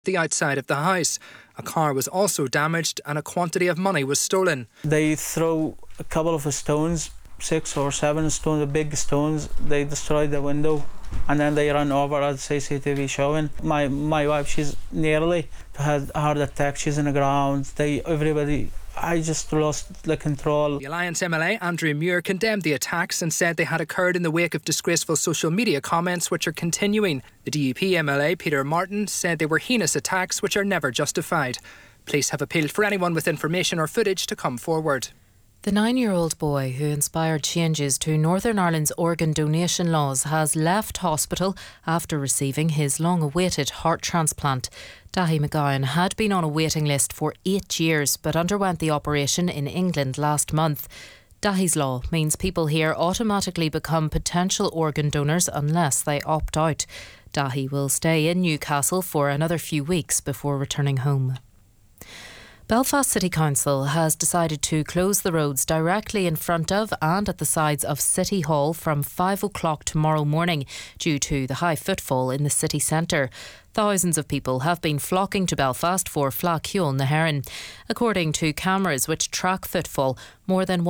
the outside of the house. A car was also damaged and a quantity of money was stolen. They throw a couple of stones, 6 or 7 stones, the big stones. They destroyed the window and then they ran over at CCTV showing. My wife, she's nearly had a heart attack. She's in the ground. I just lost the control. The Alliance MLA, Andrew Muir, condemned the attacks and said they had occurred in the wake of disgraceful social media comments which are continuing. The DUP MLA, Peter Martin, said they were heinous attacks which are never justified. Police have appealed for anyone with information or footage to come forward. The 9-year-old boy who inspired changes to Northern Ireland's organ donation laws has left hospital after receiving his long-awaited heart transplant. Dahi McGowan had been on a waiting list for 8 years but underwent the operation in England last month. Dahi's law means people here automatically become potential organ donors unless they opt out. Dahi will stay in Newcastle for another few weeks before returning home. Belfast City Council has decided to close the roads directly in front of and at the sides of City Hall from 5 o'clock tomorrow morning due to the high footfall in the city centre. Thousands of people have been flocking to Belfast for Fleadh na hÉireann. According to cameras which track footfall, more than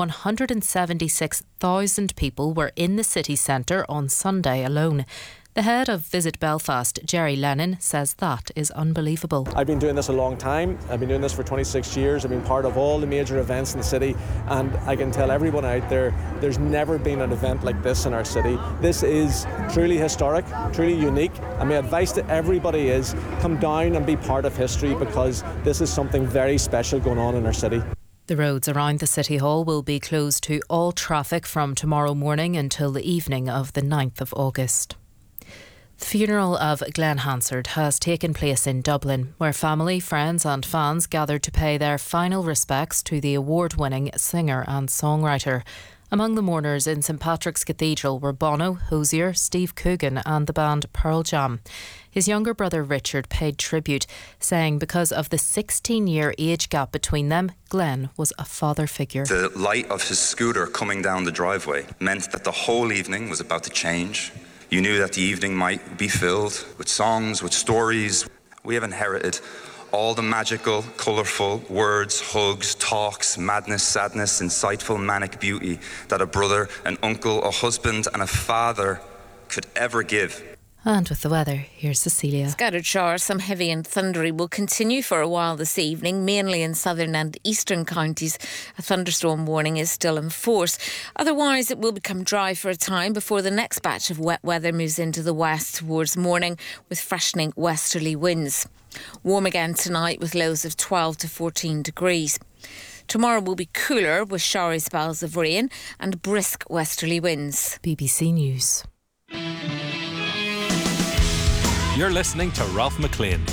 176,000 people were in the city centre on Sunday alone. The head of Visit Belfast, Jerry Lennon, says that is unbelievable. I've been doing this a long time. I've been doing this for 26 years. I've been part of all the major events in the city, and I can tell everyone out there, there's never been an event like this in our city. This is truly historic, truly unique, and my advice to everybody is come down and be part of history, because this is something very special going on in our city. The roads around the City Hall will be closed to all traffic from tomorrow morning until the evening of the 9th of August. The funeral of Glenn Hansard has taken place in Dublin, where family, friends and fans gathered to pay their final respects to the award-winning singer and songwriter. Among the mourners in St Patrick's Cathedral were Bono, Hozier, Steve Coogan and the band Pearl Jam. His younger brother Richard paid tribute, saying because of the 16-year age gap between them, Glenn was a father figure. The light of his scooter coming down the driveway meant that the whole evening was about to change. You knew that the evening might be filled with songs, with stories. We have inherited all the magical, colourful words, hugs, talks, madness, sadness, insightful, manic beauty that a brother, an uncle, a husband and a father could ever give. And with the weather, here's Cecilia. Scattered showers, some heavy and thundery, will continue for a while this evening, mainly in southern and eastern counties. A thunderstorm warning is still in force. Otherwise, it will become dry for a time before the next batch of wet weather moves into the west towards morning with freshening westerly winds. Warm again tonight with lows of 12 to 14 degrees. Tomorrow will be cooler with showery spells of rain and brisk westerly winds. BBC News. You're listening to Ralph McLean.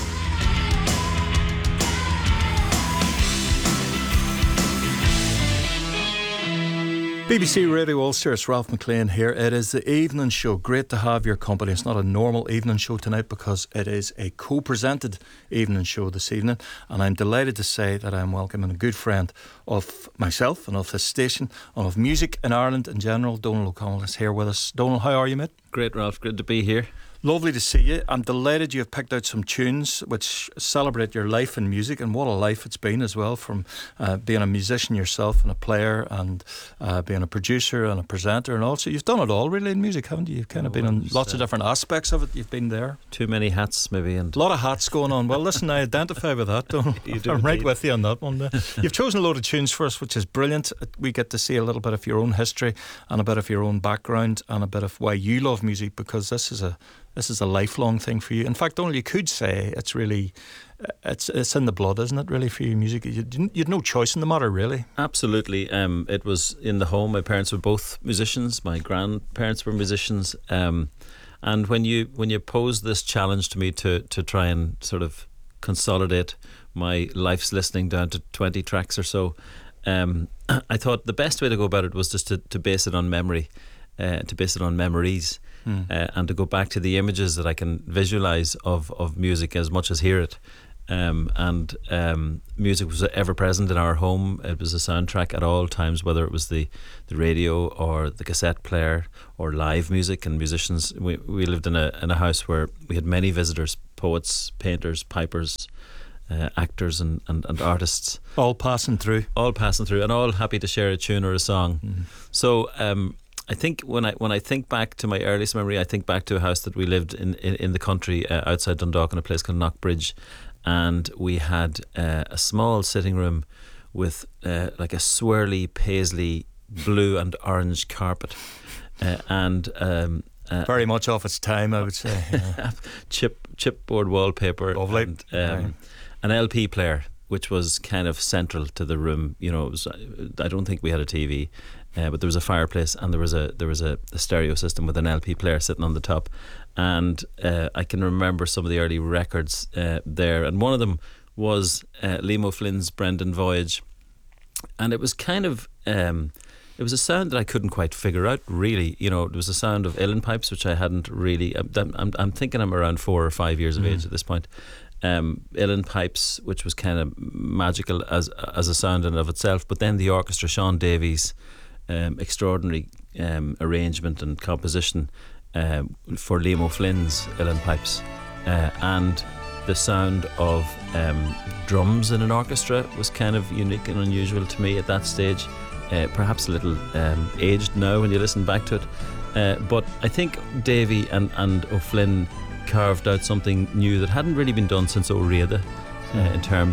BBC Radio Ulster, it's Ralph McLean here. It is the evening show. Great to have your company. It's not a normal evening show tonight because it is a co-presented evening show this evening, and I'm delighted to say that I'm welcoming a good friend of myself and of this station and of music in Ireland in general. Donal O'Connell is here with us. Donal, how are you, mate? Great, Ralph. Good to be here. Lovely to see you. I'm delighted you have picked out some tunes which celebrate your life in music, and what a life it's been as well, from being a musician yourself and a player and being a producer and a presenter, and also you've done it all really in music, haven't you? You've kind of been in lots of different aspects of it. You've been there. Too many hats maybe. And a lot of hats going on. Well, listen, I identify with that. I'm right with you on that one. You've chosen a load of tunes for us, which is brilliant. We get to see a little bit of your own history and a bit of your own background and a bit of why you love music, because this is a lifelong thing for you. In fact, only you could say it's really, it's in the blood, isn't it, really, for you, music? You had no choice in the matter, really. Absolutely. It was in the home. My parents were both musicians. My grandparents were musicians. And when you posed this challenge to me to try and sort of consolidate my life's listening down to 20 tracks or so, I thought the best way to go about it was just to base it on memory, to base it on memories. And to go back to the images that I can visualise of music as much as hear it. Music was ever present in our home. It was a soundtrack at all times, whether it was the radio or the cassette player or live music and musicians. We lived in a house where we had many visitors, poets, painters, pipers, actors and artists. All passing through, and all happy to share a tune or a song. So I think when I think back to my earliest memory, I think back to a house that we lived in the country outside Dundalk in a place called Knockbridge, and we had a small sitting room with like a swirly paisley blue and orange carpet, and very much off its time, I would say. Chipboard wallpaper. Lovely. And an LP player, which was kind of central to the room. You know, it was, I don't think we had a TV, but there was a fireplace, and there was a stereo system with an LP player sitting on the top. And I can remember some of the early records there, and one of them was Liam O'Flynn's Brendan Voyage, and it was kind of it was a sound that I couldn't quite figure out, really. You know, it was a sound of uilleann pipes, which I hadn't really. I'm thinking I'm around 4 or 5 years of age at this point. Uilleann pipes, which was kind of magical as a sound in and of itself, but then the orchestra, Sean Davies' extraordinary arrangement and composition for Liam O'Flynn's uilleann pipes, and the sound of drums in an orchestra was kind of unique and unusual to me at that stage. Perhaps a little aged now when you listen back to it, but I think Davy and O'Flynn carved out something new that hadn't really been done since O'Riada in terms